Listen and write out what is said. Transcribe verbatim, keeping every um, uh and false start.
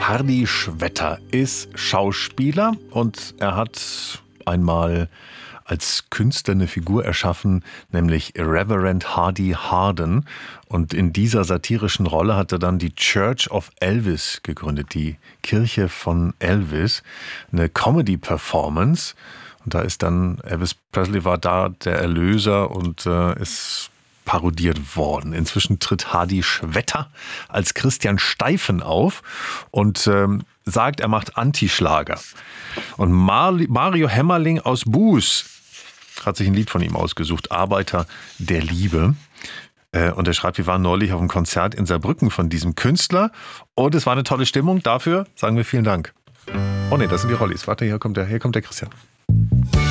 Hardy Schwetter ist Schauspieler und er hat einmal als Künstler eine Figur erschaffen, nämlich Reverend Hardy Harden. Und in dieser satirischen Rolle hat er dann die Church of Elvis gegründet, die Kirche von Elvis, eine Comedy-Performance. Und da ist dann, Elvis Presley war da der Erlöser und äh, ist parodiert worden. Inzwischen tritt Hardy Schwetter als Christian Steifen auf und ähm, sagt, er macht Antischlager. Und Mario Hämmerling aus Buß hat sich ein Lied von ihm ausgesucht, Arbeiter der Liebe. Und er schreibt, wir waren neulich auf einem Konzert in Saarbrücken von diesem Künstler und es war eine tolle Stimmung. Dafür sagen wir vielen Dank. Oh nee, das sind die Rollis. Warte, hier kommt der, hier kommt der Christian.